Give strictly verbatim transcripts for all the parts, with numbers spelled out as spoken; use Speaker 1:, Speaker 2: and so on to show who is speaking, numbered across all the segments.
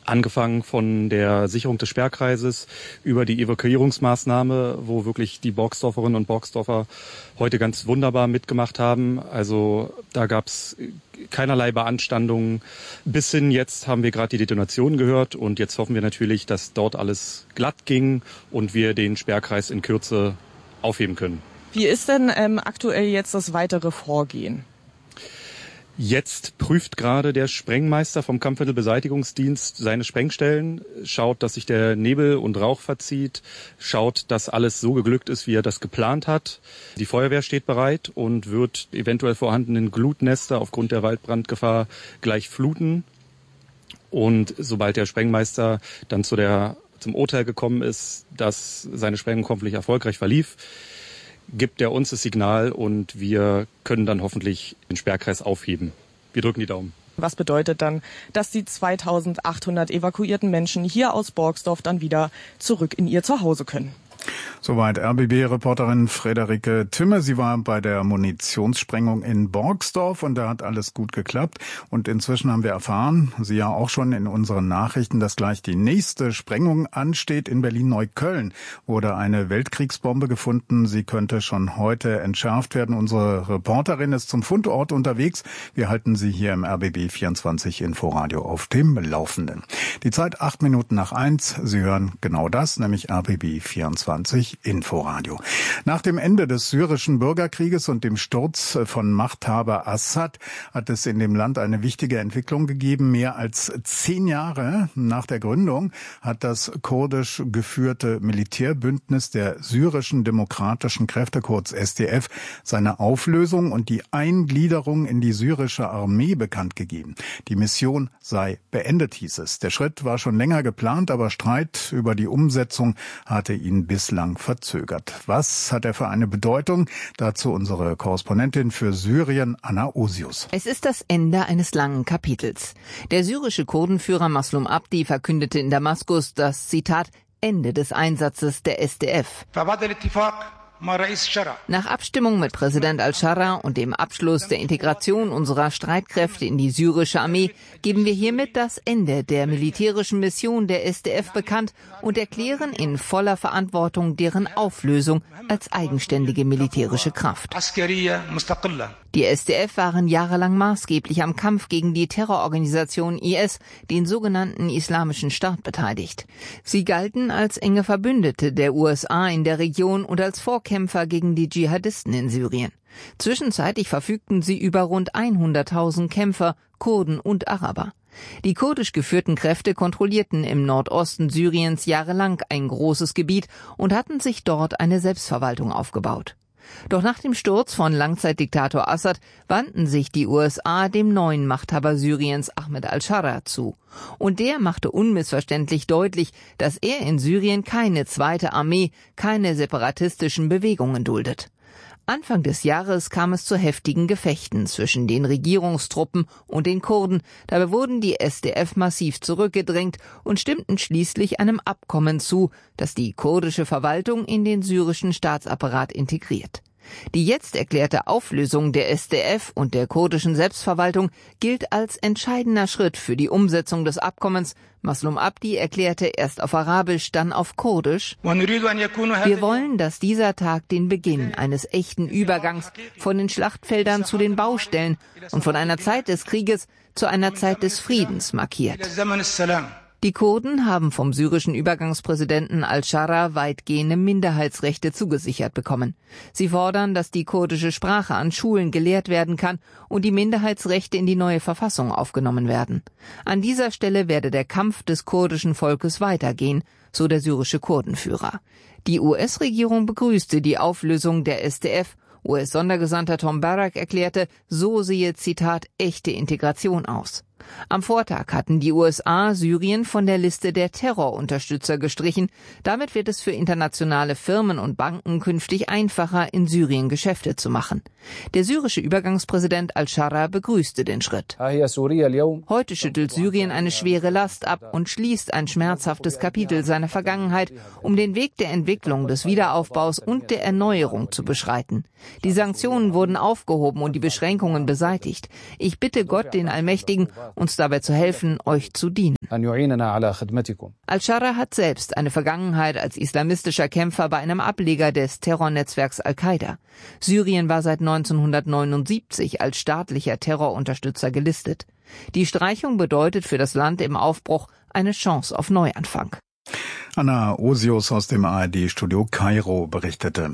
Speaker 1: Angefangen von der Sicherung des Sperrkreises über die Evakuierungsmaßnahme, wo wirklich die Borgsdorferinnen und Borgsdorfer heute ganz wunderbar mitgemacht haben. Also da gab es keinerlei Beanstandungen. Bis hin jetzt haben wir gerade die Detonationen gehört und jetzt hoffen wir natürlich, dass dort alles glatt ging und wir den Sperrkreis in Kürze aufheben können.
Speaker 2: Wie ist denn ähm, aktuell jetzt das weitere Vorgehen?
Speaker 1: Jetzt prüft gerade der Sprengmeister vom Kampfmittelbeseitigungsdienst seine Sprengstellen, schaut, dass sich der Nebel und Rauch verzieht, schaut, dass alles so geglückt ist, wie er das geplant hat. Die Feuerwehr steht bereit und wird eventuell vorhandenen Glutnester aufgrund der Waldbrandgefahr gleich fluten. Und sobald der Sprengmeister dann zu der, zum Urteil gekommen ist, dass seine Sprengung hoffentlich erfolgreich verlief, gibt er uns das Signal und wir können dann hoffentlich den Sperrkreis aufheben. Wir drücken die Daumen.
Speaker 2: Was bedeutet dann, dass die zweitausendachthundert evakuierten Menschen hier aus Borgsdorf dann wieder zurück in ihr Zuhause können?
Speaker 3: Soweit R B B-Reporterin Friederike Timme. Sie war bei der Munitionssprengung in Borgsdorf und da hat alles gut geklappt. Und inzwischen haben wir erfahren, Sie ja auch schon in unseren Nachrichten, dass gleich die nächste Sprengung ansteht. In Berlin-Neukölln wurde eine Weltkriegsbombe gefunden. Sie könnte schon heute entschärft werden. Unsere Reporterin ist zum Fundort unterwegs. Wir halten Sie hier im R B B vierundzwanzig Inforadio auf dem Laufenden. Die Zeit acht Minuten nach eins. Sie hören genau das, nämlich R B B vierundzwanzig Inforadio. Nach dem Ende des syrischen Bürgerkrieges und dem Sturz von Machthaber Assad hat es in dem Land eine wichtige Entwicklung gegeben. Mehr als zehn Jahre nach der Gründung hat das kurdisch geführte Militärbündnis der syrischen demokratischen Kräfte, kurz S D F, seine Auflösung und die Eingliederung in die syrische Armee bekannt gegeben. Die Mission sei beendet, hieß es. Der Schritt war schon länger geplant, aber Streit über die Umsetzung hatte ihn bislang verzögert. Was hat er für eine Bedeutung? Dazu unsere Korrespondentin für Syrien, Anna Osius.
Speaker 4: Es ist das Ende eines langen Kapitels. Der syrische Kurdenführer Maslum Abdi verkündete in Damaskus das, Zitat, Ende des Einsatzes der S D F. Nach Abstimmung mit Präsident al-Sharra und dem Abschluss der Integration unserer Streitkräfte in die syrische Armee geben wir hiermit das Ende der militärischen Mission der S D F bekannt und erklären in voller Verantwortung deren Auflösung als eigenständige militärische Kraft. Die S D F waren jahrelang maßgeblich am Kampf gegen die Terrororganisation I S, den sogenannten Islamischen Staat, beteiligt. Sie galten als enge Verbündete der U S A in der Region und als Vorkämpfer gegen die Dschihadisten in Syrien. Zwischenzeitlich verfügten sie über rund hunderttausend Kämpfer, Kurden und Araber. Die kurdisch geführten Kräfte kontrollierten im Nordosten Syriens jahrelang ein großes Gebiet und hatten sich dort eine Selbstverwaltung aufgebaut. Doch nach dem Sturz von Langzeitdiktator Assad wandten sich die U S A dem neuen Machthaber Syriens Ahmed al-Sharra zu. Und der machte unmissverständlich deutlich, dass er in Syrien keine zweite Armee, keine separatistischen Bewegungen duldet. Anfang des Jahres kam es zu heftigen Gefechten zwischen den Regierungstruppen und den Kurden. Dabei wurden die S D F massiv zurückgedrängt und stimmten schließlich einem Abkommen zu, das die kurdische Verwaltung in den syrischen Staatsapparat integriert. Die jetzt erklärte Auflösung der S D F und der kurdischen Selbstverwaltung gilt als entscheidender Schritt für die Umsetzung des Abkommens. Maslum Abdi erklärte erst auf Arabisch, dann auf Kurdisch: Wir wollen, dass dieser Tag den Beginn eines echten Übergangs von den Schlachtfeldern zu den Baustellen und von einer Zeit des Krieges zu einer Zeit des Friedens markiert. Die Kurden haben vom syrischen Übergangspräsidenten al-Sharra weitgehende Minderheitsrechte zugesichert bekommen. Sie fordern, dass die kurdische Sprache an Schulen gelehrt werden kann und die Minderheitsrechte in die neue Verfassung aufgenommen werden. An dieser Stelle werde der Kampf des kurdischen Volkes weitergehen, so der syrische Kurdenführer. Die U S-Regierung begrüßte die Auflösung der S D F. U S-Sondergesandter Tom Barrack erklärte, so sehe, Zitat, echte Integration aus. Am Vortag hatten die U S A Syrien von der Liste der Terrorunterstützer gestrichen. Damit wird es für internationale Firmen und Banken künftig einfacher, in Syrien Geschäfte zu machen. Der syrische Übergangspräsident al-Sharra begrüßte den Schritt. Heute schüttelt Syrien eine schwere Last ab und schließt ein schmerzhaftes Kapitel seiner Vergangenheit, um den Weg der Entwicklung, des Wiederaufbaus und der Erneuerung zu beschreiten. Die Sanktionen wurden aufgehoben und die Beschränkungen beseitigt. Ich bitte Gott, den Allmächtigen, uns dabei zu helfen, euch zu dienen. Al-Sharra hat selbst eine Vergangenheit als islamistischer Kämpfer bei einem Ableger des Terrornetzwerks Al-Qaida. Syrien war seit neunzehnhundertneunundsiebzig als staatlicher Terrorunterstützer gelistet. Die Streichung bedeutet für das Land im Aufbruch eine Chance auf Neuanfang.
Speaker 3: Anna Osius aus dem A R D-Studio Kairo berichtete.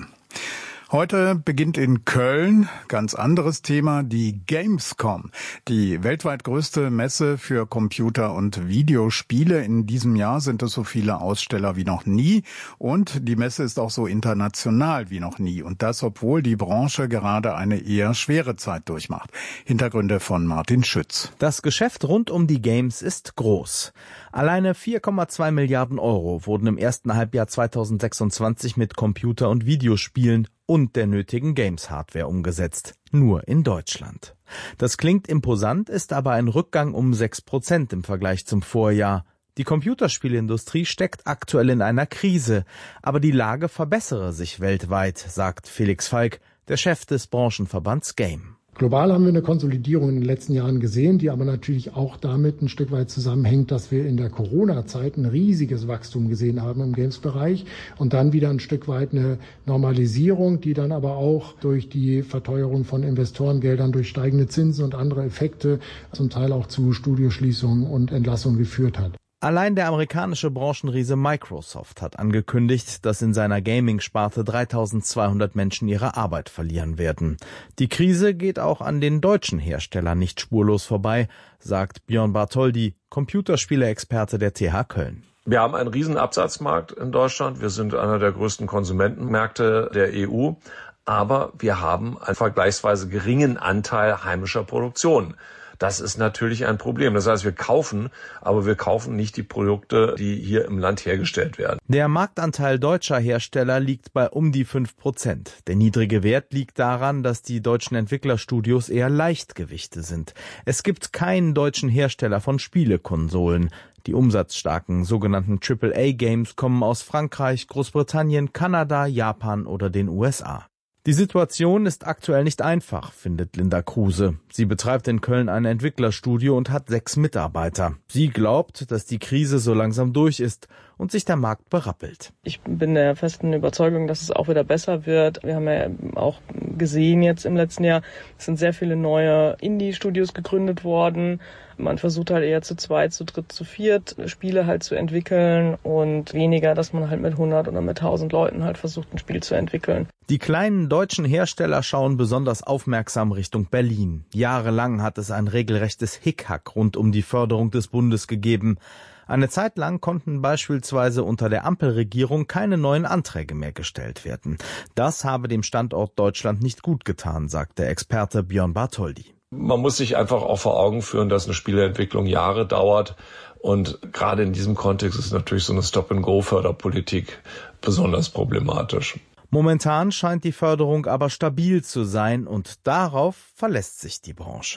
Speaker 3: Heute beginnt in Köln, ganz anderes Thema, die Gamescom, die weltweit größte Messe für Computer- und Videospiele. In diesem Jahr sind es so viele Aussteller wie noch nie und die Messe ist auch so international wie noch nie. Und das, obwohl die Branche gerade eine eher schwere Zeit durchmacht. Hintergründe von Martin Schütz.
Speaker 5: Das Geschäft rund um die Games ist groß. Alleine vier Komma zwei Milliarden Euro wurden im ersten Halbjahr zweitausendsechsundzwanzig mit Computer- und Videospielen und der nötigen Games-Hardware umgesetzt. Nur in Deutschland. Das klingt imposant, ist aber ein Rückgang um sechs Prozent im Vergleich zum Vorjahr. Die Computerspielindustrie steckt aktuell in einer Krise, aber die Lage verbessere sich weltweit, sagt Felix Falk, der Chef des Branchenverbands Game.
Speaker 6: Global haben wir eine Konsolidierung in den letzten Jahren gesehen, die aber natürlich auch damit ein Stück weit zusammenhängt, dass wir in der Corona-Zeit ein riesiges Wachstum gesehen haben im Games-Bereich und dann wieder ein Stück weit eine Normalisierung, die dann aber auch durch die Verteuerung von Investorengeldern, durch steigende Zinsen und andere Effekte zum Teil auch zu Studioschließungen und Entlassungen geführt hat.
Speaker 5: Allein der amerikanische Branchenriese Microsoft hat angekündigt, dass in seiner Gaming-Sparte dreitausendzweihundert Menschen ihre Arbeit verlieren werden. Die Krise geht auch an den deutschen Herstellern nicht spurlos vorbei, sagt Björn Bartholdy, Computerspiele-Experte der T H Köln.
Speaker 7: Wir haben einen riesen Absatzmarkt in Deutschland. Wir sind einer der größten Konsumentenmärkte der E U. Aber wir haben einen vergleichsweise geringen Anteil heimischer Produktion. Das ist natürlich ein Problem. Das heißt, wir kaufen, aber wir kaufen nicht die Produkte, die hier im Land hergestellt werden.
Speaker 5: Der Marktanteil deutscher Hersteller liegt bei um die fünf Prozent. Der niedrige Wert liegt daran, dass die deutschen Entwicklerstudios eher Leichtgewichte sind. Es gibt keinen deutschen Hersteller von Spielekonsolen. Die umsatzstarken sogenannten Triple A Games kommen aus Frankreich, Großbritannien, Kanada, Japan oder den U S A. Die Situation ist aktuell nicht einfach, findet Linda Kruse. Sie betreibt in Köln ein Entwicklerstudio und hat sechs Mitarbeiter. Sie glaubt, dass die Krise so langsam durch ist und sich der Markt berappelt.
Speaker 8: Ich bin der festen Überzeugung, dass es auch wieder besser wird. Wir haben ja auch gesehen jetzt im letzten Jahr, es sind sehr viele neue Indie-Studios gegründet worden. Man versucht halt eher zu zweit, zu dritt, zu viert Spiele halt zu entwickeln und weniger, dass man halt mit hundert oder mit tausend Leuten halt versucht, ein Spiel zu entwickeln.
Speaker 5: Die kleinen deutschen Hersteller schauen besonders aufmerksam Richtung Berlin. Jahrelang hat es ein regelrechtes Hickhack rund um die Förderung des Bundes gegeben. Eine Zeit lang konnten beispielsweise unter der Ampelregierung keine neuen Anträge mehr gestellt werden. Das habe dem Standort Deutschland nicht gut getan, sagt der Experte Björn Bartholdy.
Speaker 7: Man muss sich einfach auch vor Augen führen, dass eine Spieleentwicklung Jahre dauert. Und gerade in diesem Kontext ist natürlich so eine Stop-and-Go-Förderpolitik besonders problematisch.
Speaker 5: Momentan scheint die Förderung aber stabil zu sein und darauf verlässt sich die Branche.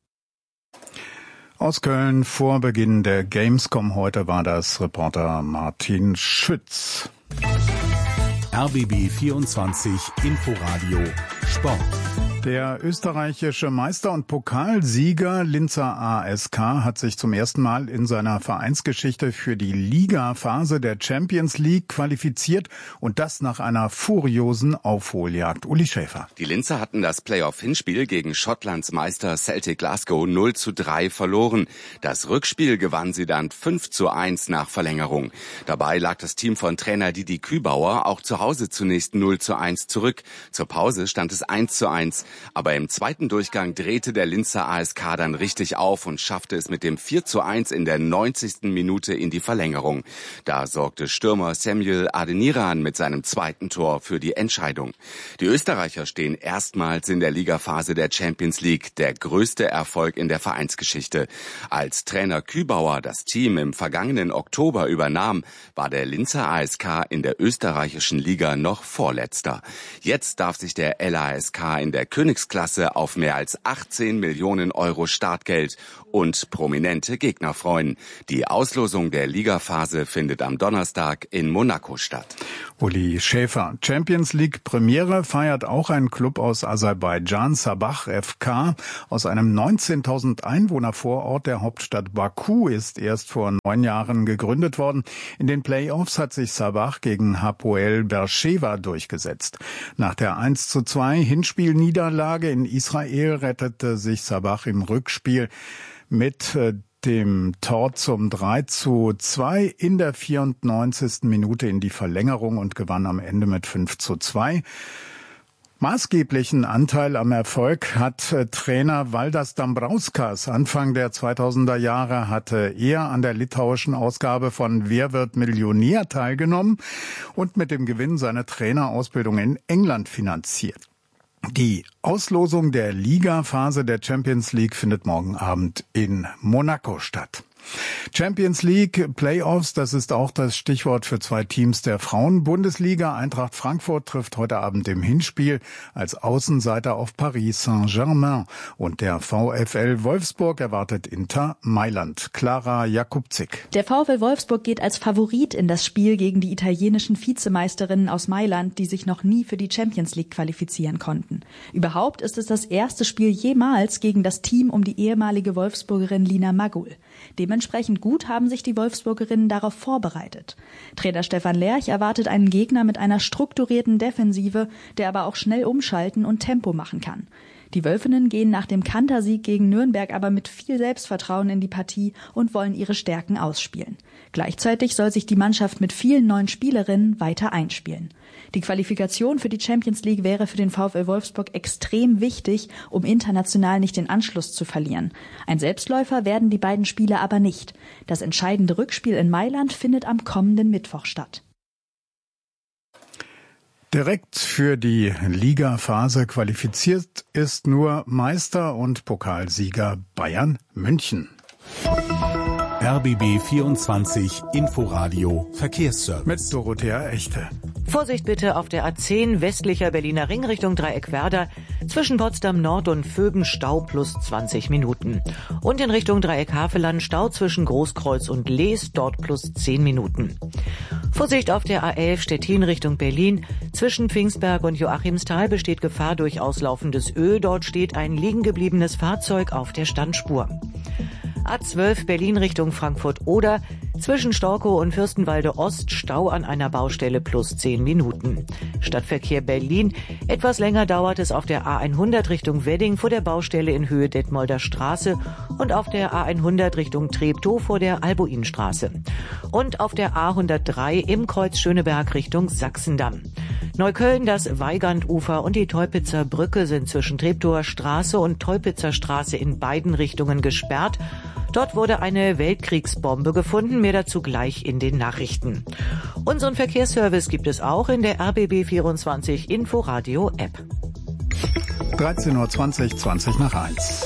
Speaker 3: Aus Köln vor Beginn der Gamescom heute war das Reporter Martin Schütz.
Speaker 9: R B B vierundzwanzig Inforadio Sport.
Speaker 3: Der österreichische Meister und Pokalsieger Linzer A S K hat sich zum ersten Mal in seiner Vereinsgeschichte für die Liga-Phase der Champions League qualifiziert und das nach einer furiosen Aufholjagd. Uli Schäfer.
Speaker 10: Die Linzer hatten das Playoff-Hinspiel gegen Schottlands Meister Celtic Glasgow null zu drei verloren. Das Rückspiel gewann sie dann fünf zu eins nach Verlängerung. Dabei lag das Team von Trainer Didi Kübauer auch zu Hause zunächst null zu eins zurück. Zur Pause stand es eins zu eins. Aber im zweiten Durchgang drehte der Linzer A S K dann richtig auf und schaffte es mit dem vier zu eins in der neunzigsten Minute in die Verlängerung. Da sorgte Stürmer Samuel Adeniran mit seinem zweiten Tor für die Entscheidung. Die Österreicher stehen erstmals in der Ligaphase der Champions League, der größte Erfolg in der Vereinsgeschichte. Als Trainer Kübauer das Team im vergangenen Oktober übernahm, war der Linzer A S K in der österreichischen Liga noch Vorletzter. Jetzt darf sich der L A S K in der Königsklasse auf mehr als achtzehn Millionen Euro Startgeld und prominente Gegner freuen. Die Auslosung der Ligaphase findet am Donnerstag in Monaco statt.
Speaker 3: Uli Schäfer. Champions League Premiere feiert auch ein Club aus Aserbaidschan, Sabah F K. Aus einem neunzehntausend Einwohner Vorort der Hauptstadt Baku ist erst vor neun Jahren gegründet worden. In den Playoffs hat sich Sabah gegen Hapoel Beersheva durchgesetzt. Nach der eins zu zwei Hinspielniederlage in Israel rettete sich Sabah im Rückspiel mit dem Tor zum drei zu zwei in der vierundneunzigsten Minute in die Verlängerung und gewann am Ende mit fünf zu zwei. Maßgeblichen Anteil am Erfolg hat äh, Trainer Valdas Dambrauskas. Anfang der zweitausender Jahre hatte er an der litauischen Ausgabe von Wer wird Millionär teilgenommen und mit dem Gewinn seine Trainerausbildung in England finanziert. Die Auslosung der Ligaphase der Champions League findet morgen Abend in Monaco statt. Champions League Playoffs, das ist auch das Stichwort für zwei Teams der Frauen-Bundesliga. Eintracht Frankfurt trifft heute Abend im Hinspiel als Außenseiter auf Paris Saint-Germain. Und der VfL Wolfsburg erwartet Inter Mailand. Clara Jakubczyk.
Speaker 11: Der VfL Wolfsburg geht als Favorit in das Spiel gegen die italienischen Vizemeisterinnen aus Mailand, die sich noch nie für die Champions League qualifizieren konnten. Überhaupt ist es das erste Spiel jemals gegen das Team um die ehemalige Wolfsburgerin Lina Magul. Dementsprechend gut haben sich die Wolfsburgerinnen darauf vorbereitet. Trainer Stefan Lerch erwartet einen Gegner mit einer strukturierten Defensive, der aber auch schnell umschalten und Tempo machen kann. Die Wölfinnen gehen nach dem Kantersieg gegen Nürnberg aber mit viel Selbstvertrauen in die Partie und wollen ihre Stärken ausspielen. Gleichzeitig soll sich die Mannschaft mit vielen neuen Spielerinnen weiter einspielen. Die Qualifikation für die Champions League wäre für den VfL Wolfsburg extrem wichtig, um international nicht den Anschluss zu verlieren. Ein Selbstläufer werden die beiden Spiele aber nicht. Das entscheidende Rückspiel in Mailand findet am kommenden Mittwoch statt.
Speaker 3: Direkt für die Ligaphase qualifiziert ist nur Meister und Pokalsieger Bayern München.
Speaker 9: R B B vierundzwanzig Inforadio Verkehrsservice.
Speaker 3: Mit Dorothea Echte.
Speaker 12: Vorsicht bitte auf der A zehn westlicher Berliner Ring Richtung Dreieck-Werder. Zwischen Potsdam Nord und Vöben Stau plus zwanzig Minuten. Und in Richtung Dreieck-Haveland Stau zwischen Großkreuz und Lees, dort plus zehn Minuten. Vorsicht auf der A elf Stettin Richtung Berlin. Zwischen Pfingstberg und Joachimsthal besteht Gefahr durch auslaufendes Öl. Dort steht ein liegengebliebenes Fahrzeug auf der Standspur. A zwölf Berlin Richtung Frankfurt-Oder. Zwischen Storkow und Fürstenwalde Ost Stau an einer Baustelle plus zehn Minuten. Stadtverkehr Berlin. Etwas länger dauert es auf der A hundert Richtung Wedding vor der Baustelle in Höhe Detmolder Straße und auf der A hundert Richtung Treptow vor der Albuinstraße. Und auf der A hundertdrei im Kreuz Schöneberg Richtung Sachsendamm. Neukölln, das Weigandufer und die Teupitzer Brücke sind zwischen Treptower Straße und Teupitzer Straße in beiden Richtungen gesperrt. Dort wurde eine Weltkriegsbombe gefunden, mehr dazu gleich in den Nachrichten. Unseren Verkehrsservice gibt es auch in der R B B vierundzwanzig Inforadio App.
Speaker 3: dreizehn Uhr zwanzig, zwanzig nach eins.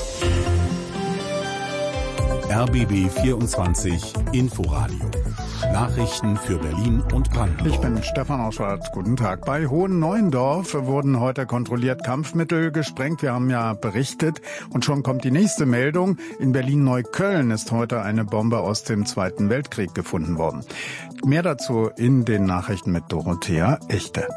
Speaker 9: R B B vierundzwanzig Inforadio. Nachrichten für Berlin und Brandenburg.
Speaker 3: Ich bin Stefan Auschwart. Guten Tag. Bei Hohen-Neuendorf wurden heute kontrolliert Kampfmittel gesprengt. Wir haben ja berichtet. Und schon kommt die nächste Meldung. In Berlin-Neukölln ist heute eine Bombe aus dem Zweiten Weltkrieg gefunden worden. Mehr dazu in den Nachrichten mit Dorothea Echte.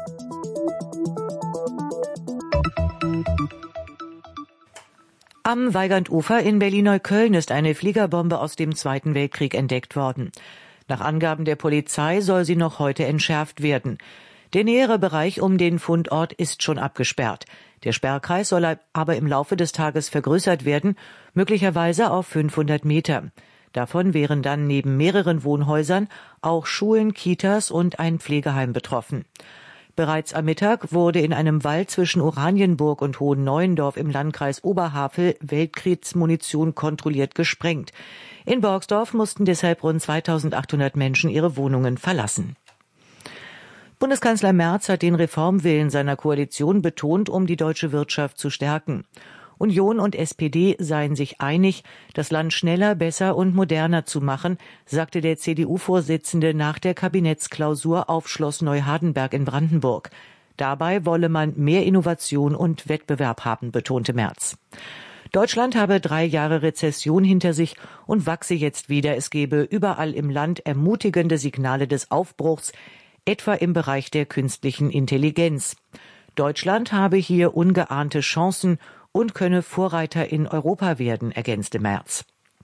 Speaker 12: Am Weigandufer in Berlin-Neukölln ist eine Fliegerbombe aus dem Zweiten Weltkrieg entdeckt worden. Nach Angaben der Polizei soll sie noch heute entschärft werden. Der nähere Bereich um den Fundort ist schon abgesperrt. Der Sperrkreis soll aber im Laufe des Tages vergrößert werden, möglicherweise auf fünfhundert Meter. Davon wären dann neben mehreren Wohnhäusern auch Schulen, Kitas und ein Pflegeheim betroffen. Bereits am Mittag wurde in einem Wald zwischen Oranienburg und Hohen-Neuendorf im Landkreis Oberhavel Weltkriegsmunition kontrolliert gesprengt. In Borgsdorf mussten deshalb rund zweitausendachthundert Menschen ihre Wohnungen verlassen. Bundeskanzler Merz hat den Reformwillen seiner Koalition betont, um die deutsche Wirtschaft zu stärken. Union und S P D seien sich einig, das Land schneller, besser und moderner zu machen, sagte der C D U-Vorsitzende nach der Kabinettsklausur auf Schloss Neuhardenberg in Brandenburg. Dabei wolle man mehr Innovation und Wettbewerb haben, betonte Merz. Deutschland habe drei Jahre Rezession hinter sich und wachse jetzt wieder. Es gebe überall im Land ermutigende Signale des Aufbruchs, etwa im Bereich der künstlichen Intelligenz. Deutschland habe hier ungeahnte Chancen und könne Vorreiter in Europa werden, ergänzte Merz.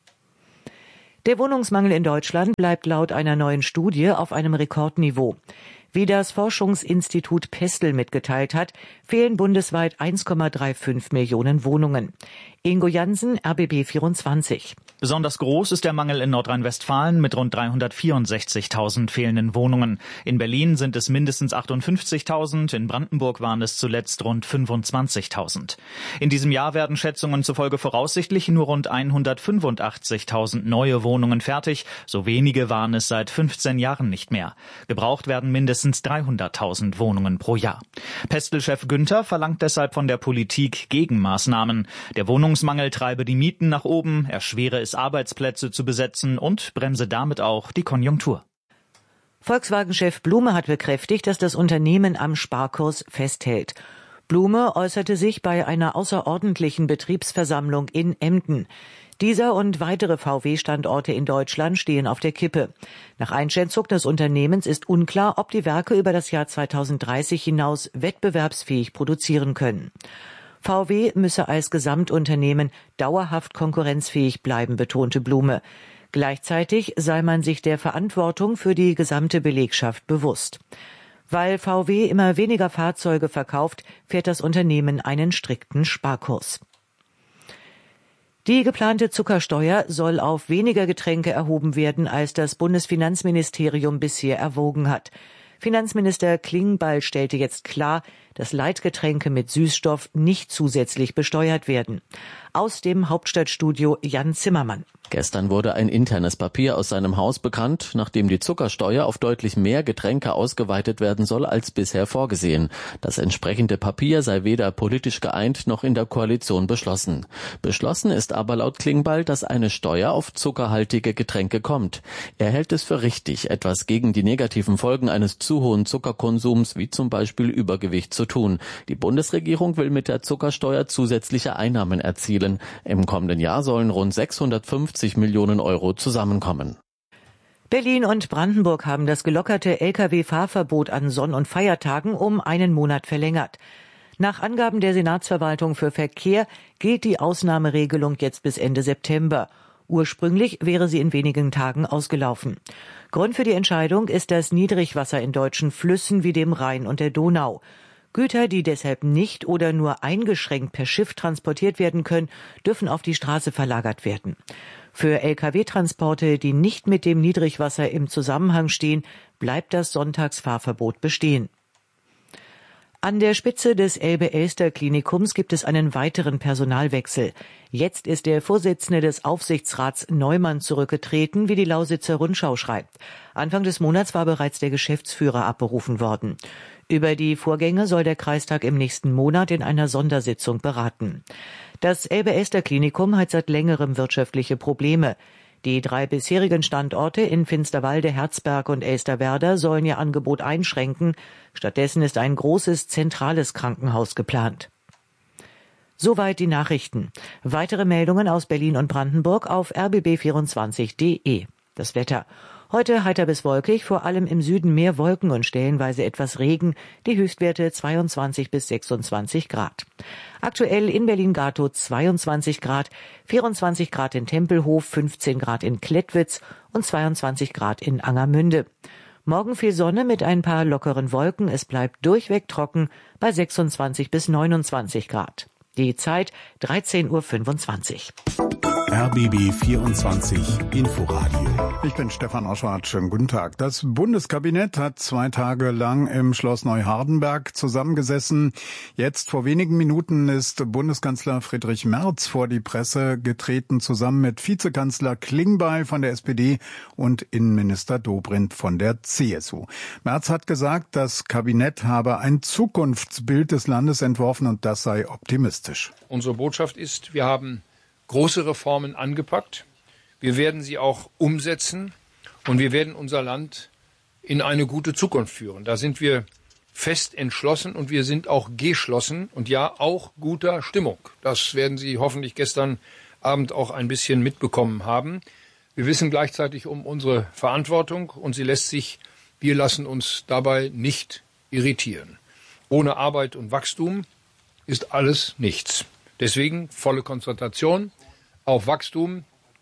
Speaker 12: Der Wohnungsmangel in Deutschland bleibt laut einer neuen Studie auf einem Rekordniveau. Wie das Forschungsinstitut Pestel mitgeteilt hat, fehlen bundesweit eins Komma fünfunddreißig Millionen Wohnungen. Ingo Jansen, R B B vierundzwanzig.
Speaker 13: Besonders groß ist der Mangel in Nordrhein-Westfalen mit rund dreihundertvierundsechzigtausend fehlenden Wohnungen. In Berlin sind es mindestens achtundfünfzigtausend, in Brandenburg waren es zuletzt rund fünfundzwanzigtausend. In diesem Jahr werden Schätzungen zufolge voraussichtlich nur rund hundertfünfundachtzigtausend neue Wohnungen fertig. So wenige waren es seit fünfzehn Jahren nicht mehr. Gebraucht werden mindestens dreihunderttausend Wohnungen pro Jahr. Pestel-Chef Günther verlangt deshalb von der Politik Gegenmaßnahmen. Der Wohnungsmangel treibe die Mieten nach oben, erschwere es, Arbeitsplätze zu besetzen und bremse damit auch die Konjunktur.
Speaker 12: Volkswagen-Chef Blume hat bekräftigt, dass das Unternehmen am Sparkurs festhält. Blume äußerte sich bei einer außerordentlichen Betriebsversammlung in Emden. Dieser und weitere V W-Standorte in Deutschland stehen auf der Kippe. Nach Einschätzung des Unternehmens ist unklar, ob die Werke über das Jahr zweitausenddreißig hinaus wettbewerbsfähig produzieren können. V W müsse als Gesamtunternehmen dauerhaft konkurrenzfähig bleiben, betonte Blume. Gleichzeitig sei man sich der Verantwortung für die gesamte Belegschaft bewusst. Weil V W immer weniger Fahrzeuge verkauft, fährt das Unternehmen einen strikten Sparkurs. Die geplante Zuckersteuer soll auf weniger Getränke erhoben werden, als das Bundesfinanzministerium bisher erwogen hat. Finanzminister Klingbeil stellte jetzt klar, dass Leitgetränke mit Süßstoff nicht zusätzlich besteuert werden. Aus dem Hauptstadtstudio Jan Zimmermann.
Speaker 14: Gestern wurde ein internes Papier aus seinem Haus bekannt, nachdem die Zuckersteuer auf deutlich mehr Getränke ausgeweitet werden soll als bisher vorgesehen. Das entsprechende Papier sei weder politisch geeint noch in der Koalition beschlossen. Beschlossen ist aber laut Klingbeil, dass eine Steuer auf zuckerhaltige Getränke kommt. Er hält es für richtig, etwas gegen die negativen Folgen eines zu hohen Zuckerkonsums, wie zum Beispiel Übergewicht, zu tun. Die Bundesregierung will mit der Zuckersteuer zusätzliche Einnahmen erzielen. Im kommenden Jahr sollen rund sechshundertfünfzig Millionen Euro zusammenkommen.
Speaker 12: Berlin und Brandenburg haben das gelockerte L K W-Fahrverbot an Sonn- und Feiertagen um einen Monat verlängert. Nach Angaben der Senatsverwaltung für Verkehr gilt die Ausnahmeregelung jetzt bis Ende September. Ursprünglich wäre sie in wenigen Tagen ausgelaufen. Grund für die Entscheidung ist das Niedrigwasser in deutschen Flüssen wie dem Rhein und der Donau. Güter, die deshalb nicht oder nur eingeschränkt per Schiff transportiert werden können, dürfen auf die Straße verlagert werden. Für L K W-Transporte, die nicht mit dem Niedrigwasser im Zusammenhang stehen, bleibt das Sonntagsfahrverbot bestehen. An der Spitze des Elbe-Elster-Klinikums gibt es einen weiteren Personalwechsel. Jetzt ist der Vorsitzende des Aufsichtsrats Neumann zurückgetreten, wie die Lausitzer Rundschau schreibt. Anfang des Monats war bereits der Geschäftsführer abberufen worden. Über die Vorgänge soll der Kreistag im nächsten Monat in einer Sondersitzung beraten. Das Elbe-Elster-Klinikum hat seit längerem wirtschaftliche Probleme. Die drei bisherigen Standorte in Finsterwalde, Herzberg und Elsterwerda sollen ihr Angebot einschränken. Stattdessen ist ein großes zentrales Krankenhaus geplant. Soweit die Nachrichten. Weitere Meldungen aus Berlin und Brandenburg auf r b b vierundzwanzig punkt de. Das Wetter. Heute heiter bis wolkig, vor allem im Süden mehr Wolken und stellenweise etwas Regen, die Höchstwerte zweiundzwanzig bis sechsundzwanzig Grad. Aktuell in Berlin-Gatow zweiundzwanzig Grad, vierundzwanzig Grad in Tempelhof, fünfzehn Grad in Klettwitz und zweiundzwanzig Grad in Angermünde. Morgen viel Sonne mit ein paar lockeren Wolken, es bleibt durchweg trocken bei sechsundzwanzig bis neunundzwanzig Grad. Die Zeit dreizehn Uhr fünfundzwanzig.
Speaker 9: R B B vierundzwanzig Inforadio.
Speaker 3: Ich bin Stefan Oschwart. Schönen guten Tag. Das Bundeskabinett hat zwei Tage lang im Schloss Neuhardenberg zusammengesessen. Jetzt vor wenigen Minuten ist Bundeskanzler Friedrich Merz vor die Presse getreten, zusammen mit Vizekanzler Klingbeil von der S P D und Innenminister Dobrindt von der C S U. Merz hat gesagt, das Kabinett habe ein Zukunftsbild des Landes entworfen und das sei optimistisch.
Speaker 15: Unsere Botschaft ist, wir haben große Reformen angepackt. Wir werden sie auch umsetzen und wir werden unser Land in eine gute Zukunft führen. Da sind wir fest entschlossen und wir sind auch geschlossen und ja, auch guter Stimmung. Das werden Sie hoffentlich gestern Abend auch ein bisschen mitbekommen haben. Wir wissen gleichzeitig um unsere Verantwortung und sie lässt sich, wir lassen uns dabei nicht irritieren. Ohne Arbeit und Wachstum ist alles nichts. Deswegen volle Konzentration auf Wachstum,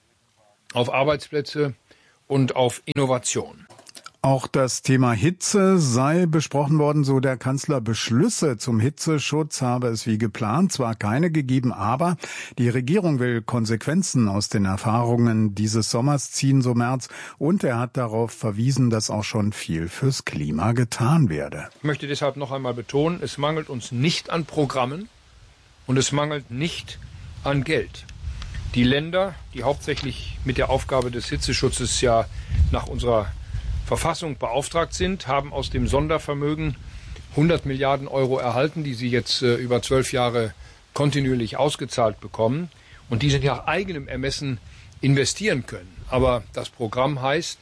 Speaker 15: auf Arbeitsplätze und auf Innovation.
Speaker 3: Auch das Thema Hitze sei besprochen worden, so der Kanzler. Beschlüsse zum Hitzeschutz habe es wie geplant zwar keine gegeben, aber die Regierung will Konsequenzen aus den Erfahrungen dieses Sommers ziehen, so Merz. Und er hat darauf verwiesen, dass auch schon viel fürs Klima getan werde.
Speaker 15: Ich möchte deshalb noch einmal betonen, es mangelt uns nicht an Programmen und es mangelt nicht an Geld. Die Länder, die hauptsächlich mit der Aufgabe des Hitzeschutzes ja nach unserer Verfassung beauftragt sind, haben aus dem Sondervermögen hundert Milliarden Euro erhalten, die sie jetzt äh, über zwölf Jahre kontinuierlich ausgezahlt bekommen und die sie nach eigenem Ermessen investieren können. Aber das Programm heißt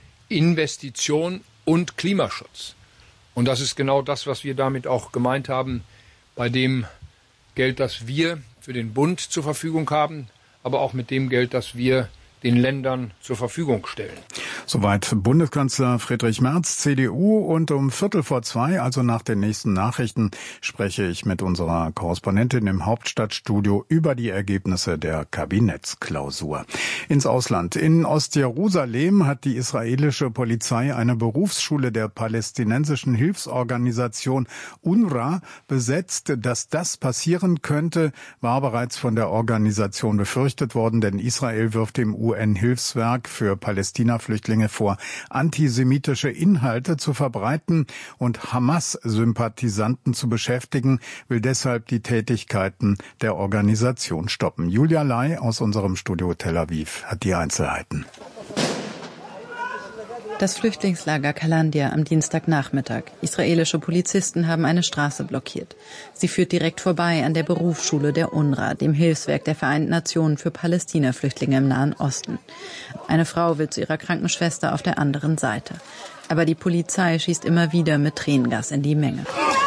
Speaker 15: Investition und Klimaschutz. Und das ist genau das, was wir damit auch gemeint haben, bei dem Geld, das wir für den Bund zur Verfügung haben, aber auch mit dem Geld, das wir den Ländern zur Verfügung stellen.
Speaker 3: Soweit Bundeskanzler Friedrich Merz, C D U. Und um Viertel vor zwei, also nach den nächsten Nachrichten, spreche ich mit unserer Korrespondentin im Hauptstadtstudio über die Ergebnisse der Kabinettsklausur. Ins Ausland. In Ostjerusalem hat die israelische Polizei eine Berufsschule der palästinensischen Hilfsorganisation UNRWA besetzt. Dass das passieren könnte, war bereits von der Organisation befürchtet worden, denn Israel wirft dem U N-Hilfswerk für Palästina-Flüchtlinge vor, antisemitische Inhalte zu verbreiten und Hamas-Sympathisanten zu beschäftigen, will deshalb die Tätigkeiten der Organisation stoppen. Julia Lai aus unserem Studio Tel Aviv hat die Einzelheiten.
Speaker 16: Das Flüchtlingslager Kalandia am Dienstagnachmittag. Israelische Polizisten haben eine Straße blockiert. Sie führt direkt vorbei an der Berufsschule der UNRWA, dem Hilfswerk der Vereinten Nationen für Palästina-Flüchtlinge im Nahen Osten. Eine Frau will zu ihrer Krankenschwester auf der anderen Seite. Aber die Polizei schießt immer wieder mit Tränengas in die Menge.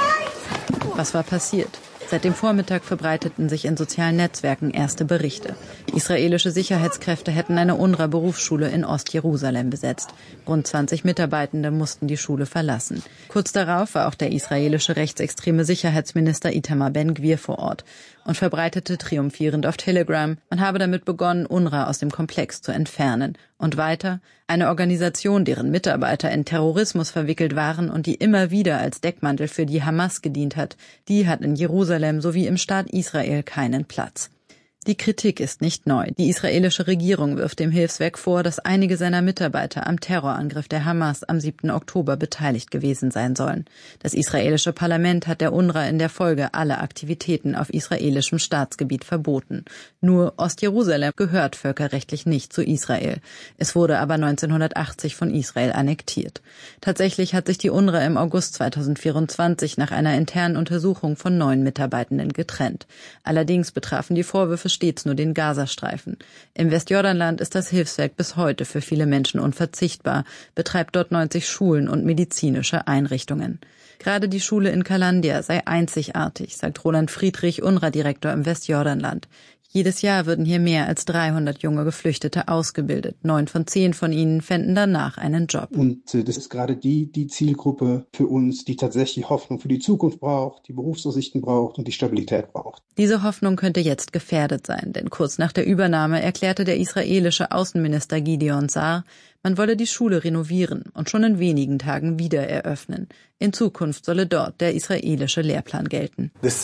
Speaker 16: Was war passiert? Seit dem Vormittag verbreiteten sich in sozialen Netzwerken erste Berichte. Israelische Sicherheitskräfte hätten eine UNRWA-Berufsschule in Ostjerusalem besetzt. Rund zwanzig Mitarbeitende mussten die Schule verlassen. Kurz darauf war auch der israelische rechtsextreme Sicherheitsminister Itamar Ben-Gvir vor Ort und verbreitete triumphierend auf Telegram, man habe damit begonnen, UNRWA aus dem Komplex zu entfernen. Und weiter, eine Organisation, deren Mitarbeiter in Terrorismus verwickelt waren und die immer wieder als Deckmantel für die Hamas gedient hat, die hat in Jerusalem sowie im Staat Israel keinen Platz. Die Kritik ist nicht neu. Die israelische Regierung wirft dem Hilfswerk vor, dass einige seiner Mitarbeiter am Terrorangriff der Hamas am siebten Oktober beteiligt gewesen sein sollen. Das israelische Parlament hat der UNRWA in der Folge alle Aktivitäten auf israelischem Staatsgebiet verboten. Nur Ostjerusalem gehört völkerrechtlich nicht zu Israel. Es wurde aber neunzehnhundertachtzig von Israel annektiert. Tatsächlich hat sich die UNRWA im August zweitausendvierundzwanzig nach einer internen Untersuchung von neun Mitarbeitenden getrennt. Allerdings betrafen die Vorwürfe stets nur den Gazastreifen. Im Westjordanland ist das Hilfswerk bis heute für viele Menschen unverzichtbar, betreibt dort neunzig Schulen und medizinische Einrichtungen. Gerade die Schule in Kalandia sei einzigartig, sagt Roland Friedrich, UNRWA-Direktor im Westjordanland. Jedes Jahr würden hier mehr als dreihundert junge Geflüchtete ausgebildet. Neun von zehn von ihnen fänden danach einen Job.
Speaker 17: Und äh, das ist gerade die, die Zielgruppe für uns, die tatsächlich Hoffnung für die Zukunft braucht, die Berufsaussichten braucht und die Stabilität braucht.
Speaker 16: Diese Hoffnung könnte jetzt gefährdet sein, denn kurz nach der Übernahme erklärte der israelische Außenminister Gideon Sa'ar, man wolle die Schule renovieren und schon in wenigen Tagen wieder eröffnen. In Zukunft solle dort der israelische Lehrplan gelten. Das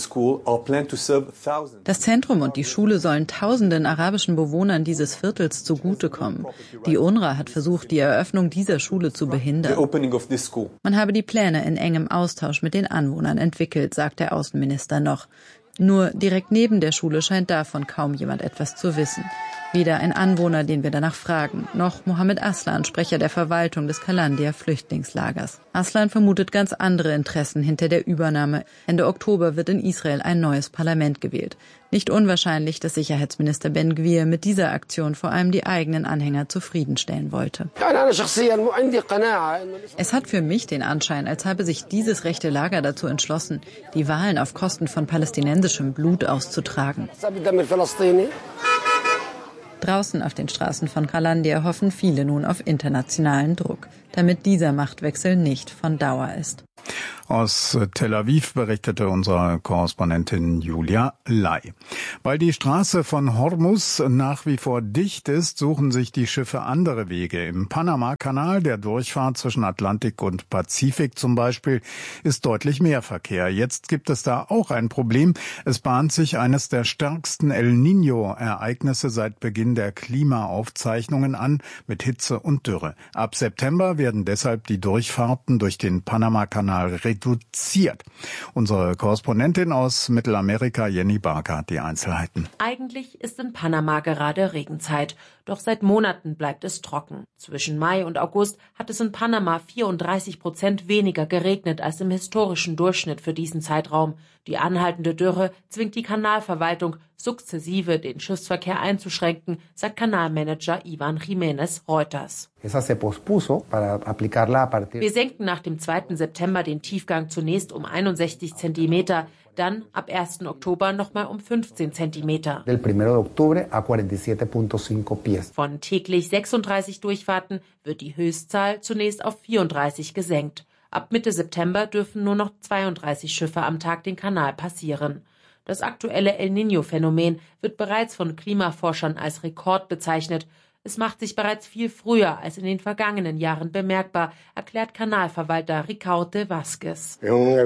Speaker 16: Zentrum und die Schule sollen tausenden arabischen Bewohnern dieses Viertels zugutekommen. Die UNRWA hat versucht, die Eröffnung dieser Schule zu behindern. Man habe die Pläne in engem Austausch mit den Anwohnern entwickelt, sagt der Außenminister noch. Nur direkt neben der Schule scheint davon kaum jemand etwas zu wissen. Weder ein Anwohner, den wir danach fragen, noch Mohammed Aslan, Sprecher der Verwaltung des Kalandia-Flüchtlingslagers. Aslan vermutet ganz andere Interessen hinter der Übernahme. Ende Oktober wird in Israel ein neues Parlament gewählt. Nicht unwahrscheinlich, dass Sicherheitsminister Ben Gvir mit dieser Aktion vor allem die eigenen Anhänger zufriedenstellen wollte. Es hat für mich den Anschein, als habe sich dieses rechte Lager dazu entschlossen, die Wahlen auf Kosten von palästinensischem Blut auszutragen. Draußen auf den Straßen von Kalandia hoffen viele nun auf internationalen Druck, damit dieser Machtwechsel nicht von Dauer ist.
Speaker 3: Aus Tel Aviv berichtete unsere Korrespondentin Julia Lai. Weil die Straße von Hormuz nach wie vor dicht ist, suchen sich die Schiffe andere Wege. Im Panama-Kanal, der Durchfahrt zwischen Atlantik und Pazifik zum Beispiel, ist deutlich mehr Verkehr. Jetzt gibt es da auch ein Problem. Es bahnt sich eines der stärksten El Niño-Ereignisse seit Beginn der Klimaaufzeichnungen an, mit Hitze und Dürre. Ab September werden deshalb die Durchfahrten durch den Panama-Kanal reduziert. Unsere Korrespondentin aus Mittelamerika, Jenny Barker, hat die Einzelheiten.
Speaker 18: Eigentlich ist in Panama gerade Regenzeit, doch seit Monaten bleibt es trocken. Zwischen Mai und August hat es in Panama vierunddreißig Prozent weniger geregnet als im historischen Durchschnitt für diesen Zeitraum. Die anhaltende Dürre zwingt die Kanalverwaltung, sukzessive den Schiffsverkehr einzuschränken, sagt Kanalmanager Ivan Jiménez Reuters. Wir senken nach dem zweiten September den Tiefgang zunächst um einundsechzig Zentimeter, dann ab ersten Oktober nochmal um fünfzehn Zentimeter. Von täglich sechsunddreißig Durchfahrten wird die Höchstzahl zunächst auf vierunddreißig gesenkt. Ab Mitte September dürfen nur noch zweiunddreißig Schiffe am Tag den Kanal passieren. Das aktuelle El Niño-Phänomen wird bereits von Klimaforschern als Rekord bezeichnet. Es macht sich bereits viel früher als in den vergangenen Jahren bemerkbar, erklärt Kanalverwalter Ricaurte Vázquez.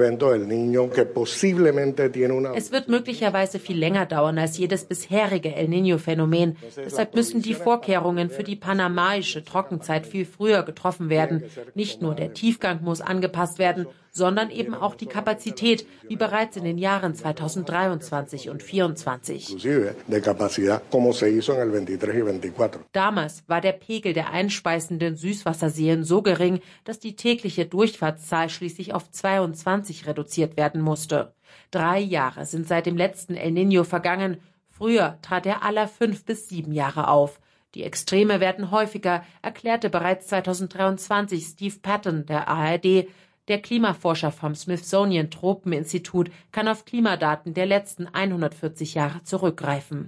Speaker 18: Es wird möglicherweise viel länger dauern als jedes bisherige El Niño-Phänomen. Deshalb müssen die Vorkehrungen für die panamaische Trockenzeit viel früher getroffen werden. Nicht nur der Tiefgang muss angepasst werden, sondern eben auch die Kapazität, wie bereits in den Jahren zweitausenddreiundzwanzig und zweitausendvierundzwanzig. Damals war der Pegel der einspeisenden Süßwasserseen so gering, dass die tägliche Durchfahrtszahl schließlich auf zweiundzwanzig reduziert werden musste. Drei Jahre sind seit dem letzten El Niño vergangen. Früher trat er alle fünf bis sieben Jahre auf. Die Extreme werden häufiger, erklärte bereits zweitausenddreiundzwanzig Steve Patton der A R D. Der Klimaforscher vom Smithsonian Tropeninstitut kann auf Klimadaten der letzten hundertvierzig Jahre zurückgreifen.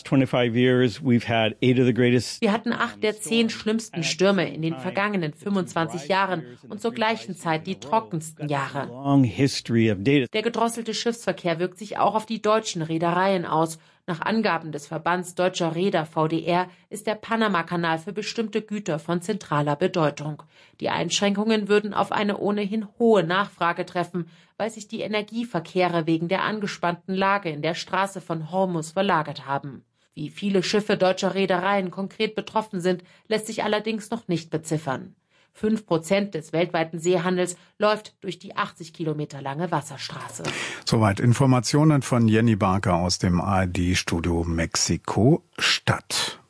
Speaker 18: Wir hatten acht der zehn schlimmsten Stürme in den vergangenen fünfundzwanzig Jahren und zur gleichen Zeit die trockensten Jahre. Der gedrosselte Schiffsverkehr wirkt sich auch auf die deutschen Reedereien aus. Nach Angaben des Verbands Deutscher Reeder V D R ist der Panama-Kanal für bestimmte Güter von zentraler Bedeutung. Die Einschränkungen würden auf eine ohnehin hohe Nachfrage treffen, weil sich die Energieverkehre wegen der angespannten Lage in der Straße von Hormuz verlagert haben. Wie viele Schiffe deutscher Reedereien konkret betroffen sind, lässt sich allerdings noch nicht beziffern. Fünf Prozent des weltweiten Seehandels läuft durch die achtzig Kilometer lange Wasserstraße.
Speaker 3: Soweit Informationen von Jenny Barker aus dem A R D-Studio Mexiko-Stadt.